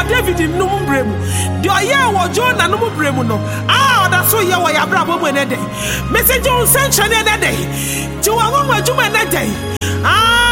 wɔ David num bremu de ɔyɛ wɔ Jonah num bremu no ɔda so yɛ wɔ yabra bɔ mu ne dey message on sentry ne dey ti wɔ wɔn adwuma ne dey